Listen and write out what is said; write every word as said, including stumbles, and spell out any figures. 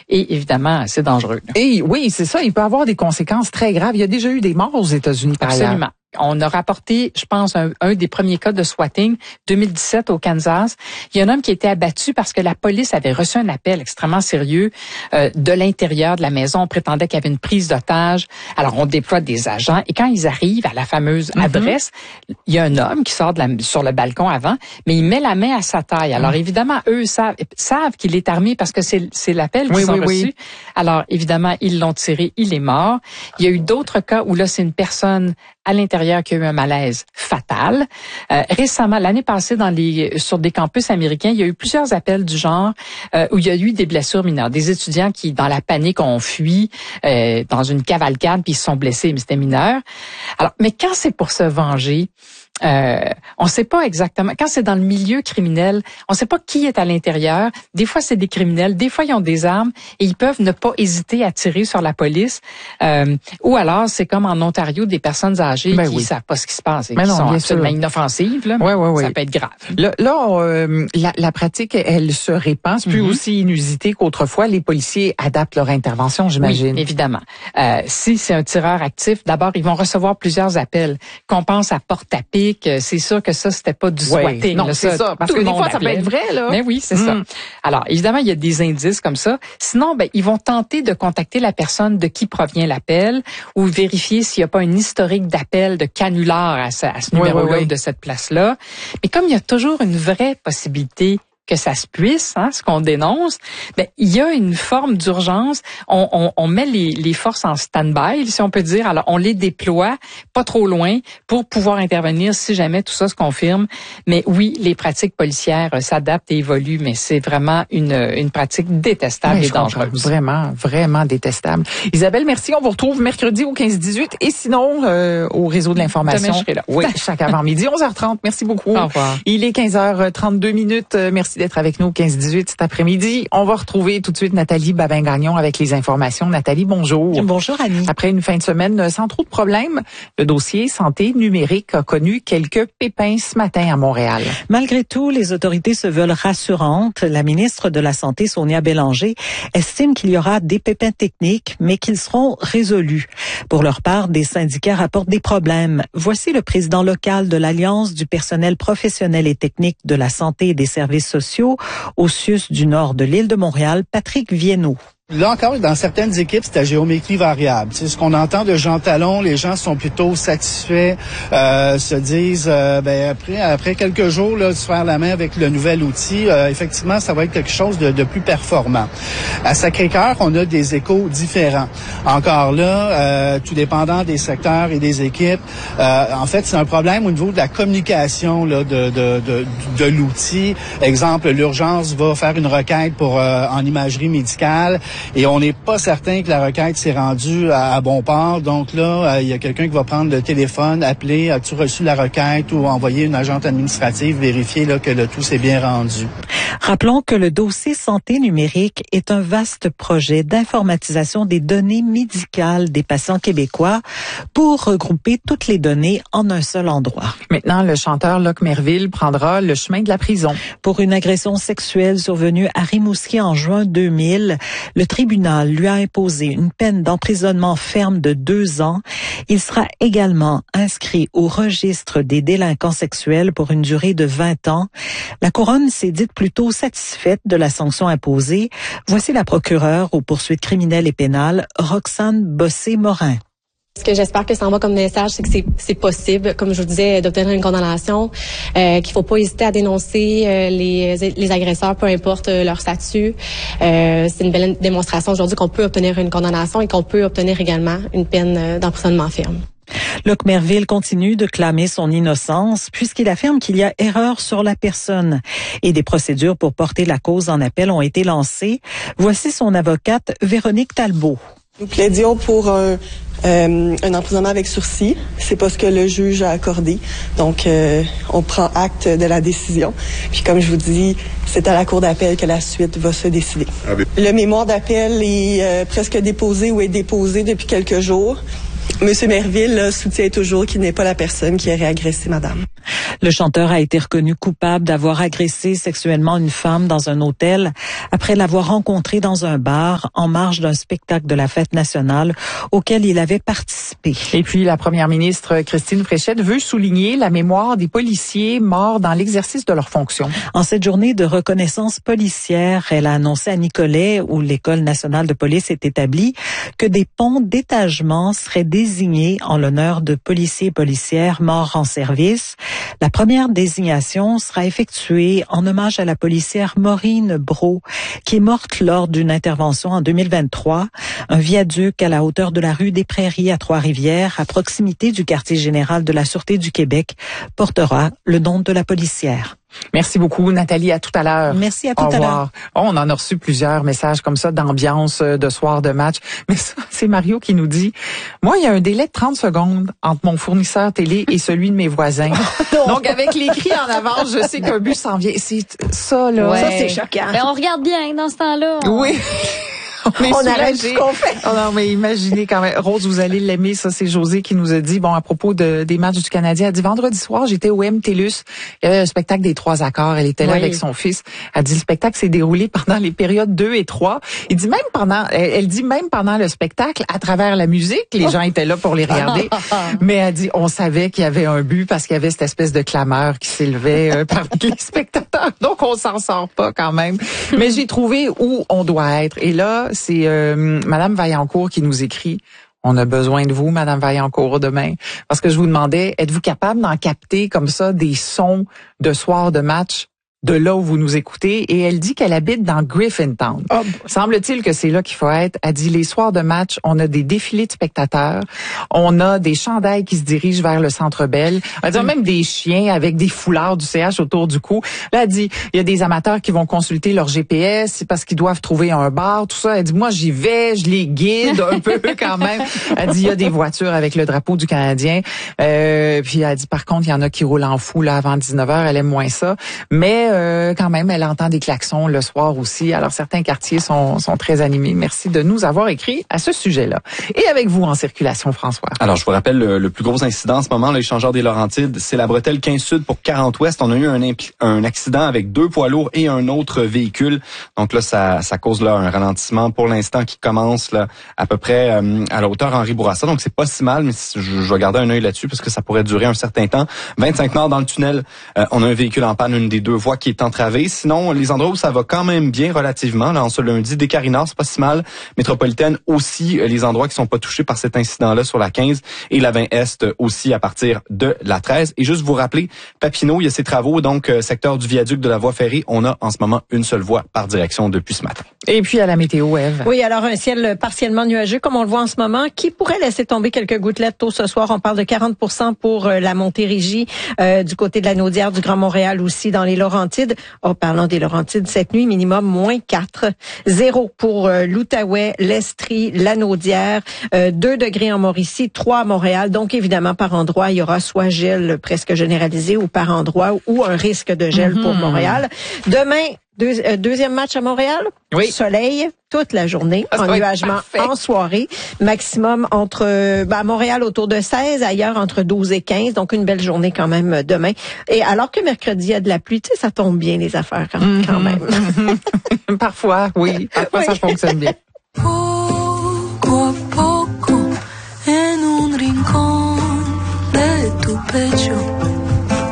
et évidemment, c'est dangereux. Là. Et oui, c'est ça, il peut avoir des conséquences très graves. Il y a déjà eu des morts aux États-Unis par ailleurs. Absolument. On a rapporté, je pense, un, un des premiers cas de swatting, deux mille dix-sept au Kansas. Il y a un homme qui a été abattu parce que la police avait reçu un appel extrêmement sérieux euh, de l'intérieur de la maison. On prétendait qu'il y avait une prise d'otage. Alors, on déploie des agents. Et quand ils arrivent à la fameuse mm-hmm. adresse, il y a un homme qui sort de la, sur le balcon avant, mais il met la main à sa taille. Alors, mm. évidemment, eux savent, savent qu'il est armé parce que c'est, c'est l'appel qu'ils oui, ont oui, reçu. Oui. Alors, évidemment, ils l'ont tiré. Il est mort. Il y a eu d'autres cas où là, c'est une personne à l'intérieur qui a eu un malaise fatal. Euh, récemment, l'année passée, dans les sur des campus américains, il y a eu plusieurs appels du genre euh, où il y a eu des blessures mineures, des étudiants qui, dans la panique, ont fui euh, dans une cavalcade puis ils se sont blessés, mais c'était mineur. Alors, mais quand c'est pour se venger, Euh, on ne sait pas exactement. Quand c'est dans le milieu criminel, on ne sait pas qui est à l'intérieur. Des fois, c'est des criminels. Des fois, ils ont des armes et ils peuvent ne pas hésiter à tirer sur la police. Euh, ou alors, c'est comme en Ontario, des personnes âgées ben qui ne oui. savent pas ce qui se passe et Mais qui non, sont absolument sûr. inoffensives. Là, ouais, ouais, ouais. Ça peut être grave. Là, là euh, la, la pratique, elle se répand. C'est plus mm-hmm. aussi inusité qu'autrefois. Les policiers adaptent leur intervention, j'imagine. Oui, évidemment. Euh, si c'est un tireur actif, d'abord, ils vont recevoir plusieurs appels. Qu'on pense à porte-à-pique, c'est sûr que ça, c'était pas du swatting. Oui, non, là, c'est ça, ça. Parce que des fois, ça peut être vrai, là. Mais oui, c'est mm. ça. Alors, évidemment, il y a des indices comme ça. Sinon, ben, ils vont tenter de contacter la personne de qui provient l'appel ou vérifier s'il n'y a pas un historique d'appel, de canular à ce, à ce oui, numéro-là oui, oui. de cette place-là. Mais comme il y a toujours une vraie possibilité que ça se puisse, hein, ce qu'on dénonce, ben il y a une forme d'urgence. On, on, on met les, les forces en stand-by, si on peut dire. Alors, on les déploie pas trop loin pour pouvoir intervenir si jamais tout ça se confirme. Mais oui, les pratiques policières euh, s'adaptent et évoluent, mais c'est vraiment une, une pratique détestable oui, et dangereuse. Vraiment, vraiment détestable. Isabelle, merci. On vous retrouve mercredi au quinze dix-huit et sinon euh, au réseau de l'information. Demain, je serai là. Oui, chaque avant-midi, onze heures trente. Merci beaucoup. Au revoir. Il est quinze heures trente-deux minutes. Merci d'être avec nous au quinze dix-huit cet après-midi. On va retrouver tout de suite Nathalie Babin-Gagnon avec les informations. Nathalie, bonjour. Bonjour, Annie. Après une fin de semaine sans trop de problèmes, le dossier santé numérique a connu quelques pépins ce matin à Montréal. Malgré tout, les autorités se veulent rassurantes. La ministre de la Santé, Sonia Bélanger, estime qu'il y aura des pépins techniques, mais qu'ils seront résolus. Pour leur part, des syndicats rapportent des problèmes. Voici le président local de l'Alliance du personnel professionnel et technique de la santé et des services sociaux, au CIUS du nord de l'île de Montréal, Patrick Viennot. Là encore, dans certaines équipes, c'est à géométrie variable. C'est ce qu'on entend de Jean Talon, les gens sont plutôt satisfaits, euh, se disent, euh, ben après, après quelques jours, là, de se faire la main avec le nouvel outil, euh, effectivement, ça va être quelque chose de, de plus performant. À Sacré-Cœur, on a des échos différents. Encore là, euh, tout dépendant des secteurs et des équipes, euh, en fait, c'est un problème au niveau de la communication là, de, de, de, de l'outil. Exemple, l'urgence va faire une requête pour euh, en imagerie médicale. Et on n'est pas certain que la requête s'est rendue à, à bon port. Donc là, il euh, y a quelqu'un qui va prendre le téléphone, appeler, as-tu reçu la requête ou envoyer une agente administrative, vérifier là, que le tout s'est bien rendu. Rappelons que le dossier santé numérique est un vaste projet d'informatisation des données médicales des patients québécois pour regrouper toutes les données en un seul endroit. Maintenant, le chanteur Locke Merville prendra le chemin de la prison. Pour une agression sexuelle survenue à Rimouski en juin deux mille, le tribunal lui a imposé une peine d'emprisonnement ferme de deux ans. Il sera également inscrit au registre des délinquants sexuels pour une durée de vingt ans. La couronne s'est dite plutôt satisfaite de la sanction imposée. Voici la procureure aux poursuites criminelles et pénales, Roxane Bossé-Morin. Ce que j'espère que ça envoie comme message, c'est que c'est, c'est possible, comme je vous disais, d'obtenir une condamnation, euh, qu'il faut pas hésiter à dénoncer euh, les, les agresseurs, peu importe euh, leur statut. Euh, c'est une belle démonstration aujourd'hui qu'on peut obtenir une condamnation et qu'on peut obtenir également une peine euh, d'emprisonnement ferme. Locke Merville continue de clamer son innocence puisqu'il affirme qu'il y a erreur sur la personne et des procédures pour porter la cause en appel ont été lancées. Voici son avocate Véronique Talbot. Nous plaidions pour un, euh, un emprisonnement avec sursis. C'est pas ce que le juge a accordé. Donc, euh, on prend acte de la décision. Puis, comme je vous dis, c'est à la cour d'appel que la suite va se décider. Ah bien. Le mémoire d'appel est euh, presque déposé ou est déposé depuis quelques jours. Monsieur Merville là, soutient toujours qu'il n'est pas la personne qui aurait agressé madame. Le chanteur a été reconnu coupable d'avoir agressé sexuellement une femme dans un hôtel après l'avoir rencontrée dans un bar en marge d'un spectacle de la fête nationale auquel il avait participé. Et puis, la première ministre Christine Fréchette veut souligner la mémoire des policiers morts dans l'exercice de leurs fonctions. En cette journée de reconnaissance policière, elle a annoncé à Nicolet, où l'École nationale de police est établie, que des ponts d'étagement seraient désignés en l'honneur de policiers et policières morts en service. La première désignation sera effectuée en hommage à la policière Maureen Brault, qui est morte lors d'une intervention en deux mille vingt-trois. Un viaduc à la hauteur de la rue des Prairies à Trois-Rivières, à proximité du quartier général de la Sûreté du Québec, portera le nom de la policière. Merci beaucoup, Nathalie. À tout à l'heure. Merci, à tout Au à revoir. l'heure. Oh, on en a reçu plusieurs messages comme ça d'ambiance de soir de match. Mais ça, c'est Mario qui nous dit, moi, il y a un délai de trente secondes entre mon fournisseur télé et celui de mes voisins. Donc, avec les cris en avance, je sais qu'un bus s'en vient. C'est ça, là. Ouais. Ça, c'est choquant. Mais on regarde bien dans ce temps-là. On... Oui. On, est on arrête ce qu'on fait. Oh non, mais imaginez quand même. Rose, vous allez l'aimer. Ça, c'est José qui nous a dit, bon, à propos de, des matchs du Canadien, elle dit, vendredi soir, j'étais au M. TELUS. Il y avait un spectacle des trois accords. Elle était là oui. avec son fils. Elle dit, le spectacle s'est déroulé pendant les périodes deux et trois. Il dit même pendant, elle, elle dit même pendant le spectacle, à travers la musique, les gens étaient là pour les regarder. Mais elle dit, on savait qu'il y avait un but parce qu'il y avait cette espèce de clameur qui s'élevait euh, parmi les spectateurs. Donc, on s'en sort pas quand même. Mais j'ai trouvé où on doit être. Et là, c'est euh, Madame Vaillancourt qui nous écrit. On a besoin de vous, Madame Vaillancourt, demain. Parce que je vous demandais, êtes-vous capable d'en capter comme ça des sons de soir de match de là où vous nous écoutez? Et elle dit qu'elle habite dans Griffintown. Oh. Semble-t-il que c'est là qu'il faut être. Elle dit, les soirs de match, on a des défilés de spectateurs. On a des chandails qui se dirigent vers le Centre Bell. Elle dit, mm. même des chiens avec des foulards du C H autour du cou. Là, elle dit, il y a des amateurs qui vont consulter leur G P S parce qu'ils doivent trouver un bar, tout ça. Elle dit, moi, j'y vais, je les guide un peu quand même. Elle dit, il y a des voitures avec le drapeau du Canadien. Euh, puis elle dit, par contre, il y en a qui roulent en fou là avant dix-neuf heures. Elle aime moins ça. Mais Euh, quand même, elle entend des klaxons le soir aussi. Alors, certains quartiers sont, sont très animés. Merci de nous avoir écrit à ce sujet-là. Et avec vous en circulation, François. Alors, je vous rappelle le, le plus gros incident en ce moment, l'échangeur des Laurentides, c'est la bretelle quinze Sud pour quarante Ouest. On a eu un, impli- un accident avec deux poids lourds et un autre véhicule. Donc là, ça, ça cause là un ralentissement pour l'instant qui commence là à peu près euh, à la hauteur Henri Bourassa. Donc, c'est pas si mal, mais je, je vais garder un œil là-dessus parce que ça pourrait durer un certain temps. vingt-cinq Nord dans le tunnel, euh, on a un véhicule en panne, une des deux voies qui est entravée. Sinon, les endroits où ça va quand même bien relativement, là, en ce lundi, des Carinards, c'est pas si mal. Métropolitaine aussi, euh, les endroits qui sont pas touchés par cet incident-là sur la quinze et la vingt Est aussi à partir de la treize. Et juste vous rappeler, Papineau, il y a ses travaux, donc euh, secteur du viaduc de la voie ferrée, on a en ce moment une seule voie par direction depuis ce matin. Et puis à la météo, Ève. Oui, alors un ciel partiellement nuageux comme on le voit en ce moment, qui pourrait laisser tomber quelques gouttelettes tôt ce soir. On parle de quarante pour cent pour euh, la Montérégie, euh, du côté de la Naudière, du Grand Montréal aussi, dans les Laurentides. Oh, parlant des Laurentides, cette nuit, minimum moins quatre. Zéro pour euh, l'Outaouais, l'Estrie, la Naudière. Euh, deux degrés en Mauricie, trois à Montréal. Donc, évidemment, par endroit, il y aura soit gel presque généralisé ou par endroit ou un risque de gel mm-hmm. pour Montréal. Demain, deux, euh, deuxième match à Montréal. Oui. Soleil toute la journée, ah, ennuagement en soirée. Maximum entre ben, à Montréal autour de seize, ailleurs entre douze et quinze. Donc, une belle journée quand même demain. Et alors que mercredi, il y a de la pluie, tu sais, ça tombe bien les affaires quand, mm-hmm. quand même. Parfois, oui. Parfois, oui. Ça fonctionne bien. Poco a poco, en un rincón de tu pecho.